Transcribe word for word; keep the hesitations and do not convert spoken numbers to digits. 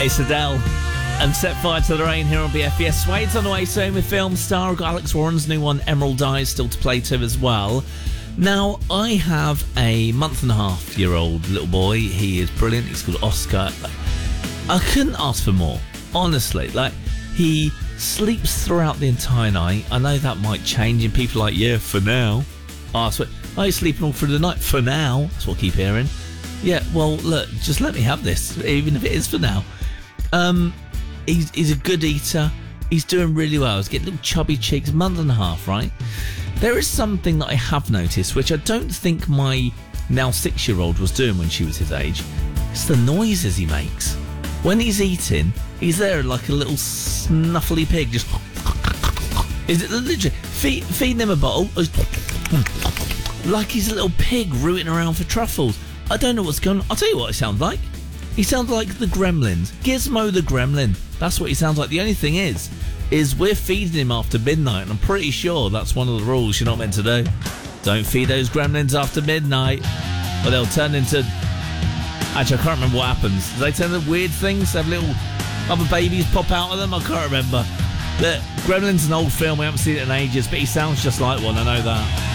It's Adele and Set Fire to the Rain here on B F E S. Wade's on the way soon with film star Alex Warren's new one, Emerald Eyes, still to play to as well. Now, I have a month and a half year old little boy. He is brilliant. He's called Oscar. I couldn't ask for more, honestly. Like, he sleeps throughout the entire night. I know that might change, and people are like, yeah, for now. Oh, I swear, oh, he's sleeping all through the night. For now. That's what I keep hearing. Yeah, well, look, just let me have this, even if it is for now. Um, he's, he's a good eater. He's doing really well. He's getting little chubby cheeks, a month and a half, right? There is something that I have noticed, which I don't think my now six-year-old was doing when she was his age. It's the noises he makes. When he's eating, he's there like a little snuffly pig, just... Is it legit? Feed, feeding him a bottle, like he's a little pig rooting around for truffles. I don't know what's going on. I'll tell you what it sounds like. He sounds like the Gremlins. Gizmo the Gremlin. That's what he sounds like. The only thing is, is we're feeding him after midnight, and I'm pretty sure that's one of the rules you're not meant to do. Don't feed those gremlins after midnight, or they'll turn into... Actually, I can't remember what happens. Do they turn into weird things? Have little other babies pop out of them? I can't remember. The Gremlin's an old film. We haven't seen it in ages, but he sounds just like one. I know that.